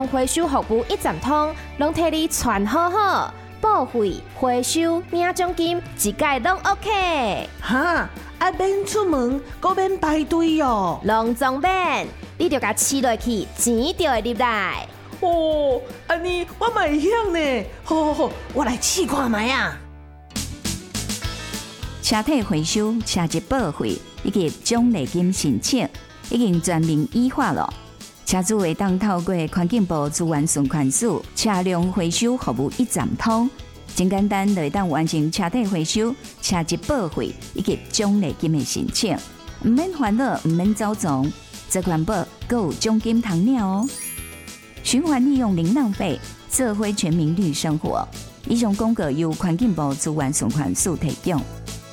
回收服务一站通，拢替你传好好，报废、回收、领奖金，一概拢 OK。 哈，免出门，阁免排队哦。 拢总免，你着甲饲落去，钱就会入来。 哦，安尼我嘛会晓呢。好，我来试看卖啊。 车体回收、车籍报废以及奖励金申请，已经全面依法了。车主会当透过环境部资源存款署车辆回收服务一站通，真简单就会当完成车体回收、车籍报废以及奖励金的申請，唔免煩惱，唔免走总，这款保还有奖金通领哦。循环利用零浪费，社会全民绿生活。以上广告由环境部资源存款署提供。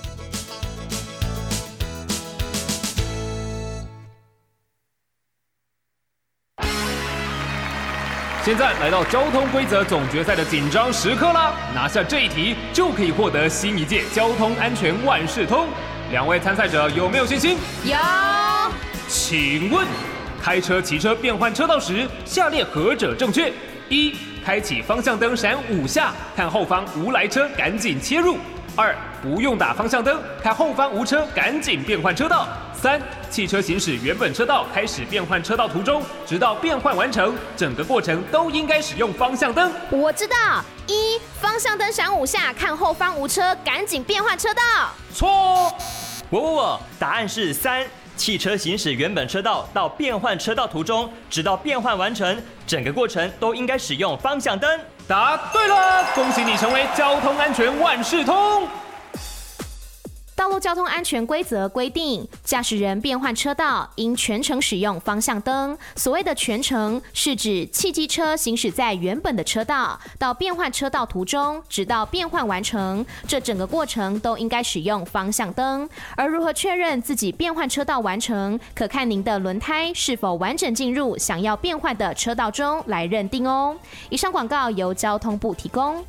现在来到交通规则总决赛的紧张时刻啦！拿下这一题就可以获得新一届交通安全万事通。两位参赛者有没有信心？ 有。 请问，开车、骑车变换车道时，下列何者正确？一、开启方向灯闪5下，看后方无来车，赶紧切入。2、不用打方向灯，看后方无车，赶紧变换车道。3、汽车行驶原本车道开始变换车道途中，直到变换完成，整个过程都应该使用方向灯。 我知道，一方向灯闪5下，看后方无车，赶紧变换车道。 错。 答案是3。汽车行驶原本车道到变换车道途中，直到变换完成，整个过程都应该使用方向灯。 答对了，恭喜你成为交通安全万事通。 道路交通安全规则规定，驾驶人变换车道应全程使用方向灯。所谓的全程，是指汽机车行驶在原本的车道到变换车道途中，直到变换完成，这整个过程都应该使用方向灯。而如何确认自己变换车道完成，可看您的轮胎是否完整进入想要变换的车道中来认定哦。以上广告由交通部提供。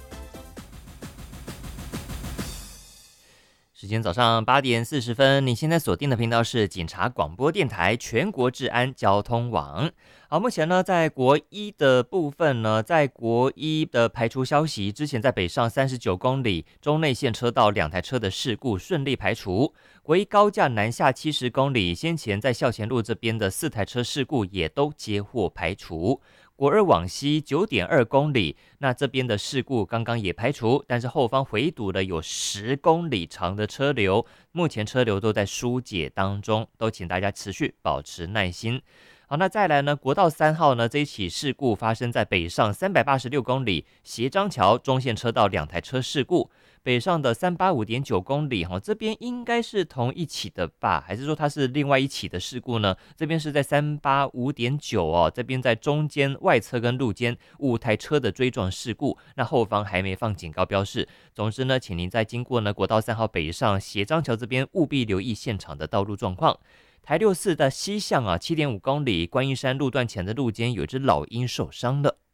时间早上8点40分，你现在锁定的频道是警察广播电台全国治安交通网。好，目前呢，在国一的部分呢，在国一的排除消息，之前在北上39公里中内线车道2台车的事故顺利排除。国一高架南下70公里，先前在孝前路这边的4台车事故也都接获排除。国二往西9.2公里，那这边的事故刚刚也排除，但是后方回堵了有10公里长的车流，目前车流都在疏解当中，都请大家持续保持耐心。好，那再来呢？国道3号呢？这一起事故发生在北上386公里斜张桥中线车道2台车事故，北上的385.9公里，这边应该是同一起的吧？还是说它是另外一起的事故呢？这边是在385.9哦，这边在中间外侧跟路肩5台车的追撞事故，那后方还没放警告标示。总之呢，请您在经过呢国道3号北上斜张桥这边务必留意现场的道路状况。台64的西向7.5公里观音山路段前的路肩有一只老鹰受伤了。